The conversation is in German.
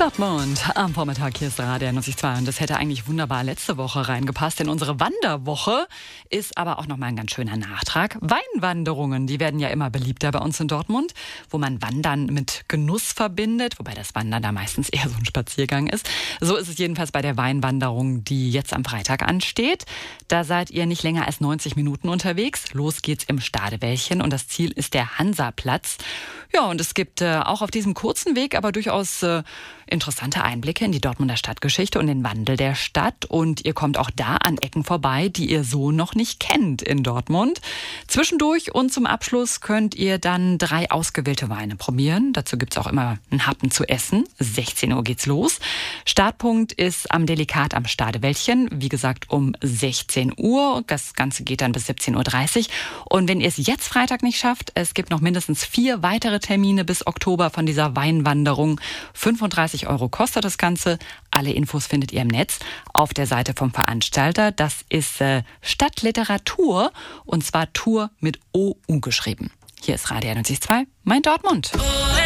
Dortmund am Vormittag, hier ist Radio 92 und das hätte eigentlich wunderbar letzte Woche reingepasst, denn unsere Wanderwoche ist aber auch nochmal ein ganz schöner Nachtrag. Weinwanderungen, die werden ja immer beliebter bei uns in Dortmund, wo man Wandern mit Genuss verbindet, wobei das Wandern da meistens eher so ein Spaziergang ist. So ist es jedenfalls bei der Weinwanderung, die jetzt am Freitag ansteht. Da seid ihr nicht länger als 90 Minuten unterwegs. Los geht's im Stadewäldchen und das Ziel ist der Hansaplatz. Ja, und es gibt auch auf diesem kurzen Weg aber durchaus interessante Einblicke in die Dortmunder Stadtgeschichte und den Wandel der Stadt. Und ihr kommt auch da an Ecken vorbei, die ihr so noch nicht kennt in Dortmund. Zwischendurch und zum Abschluss könnt ihr dann 3 ausgewählte Weine probieren. Dazu gibt's auch immer einen Happen zu essen. 16 Uhr geht's los. Startpunkt ist am Delikat am Stadewäldchen. Wie gesagt, um 16 Uhr. Das Ganze geht dann bis 17.30 Uhr. Und wenn ihr es jetzt Freitag nicht schafft, es gibt noch mindestens 4 weitere Termine bis Oktober von dieser Weinwanderung. 35 € kostet das Ganze. Alle Infos findet ihr im Netz auf der Seite vom Veranstalter. Das ist Stadtliteratur und zwar Tour mit OU geschrieben. Hier ist Radio 92, mein Dortmund.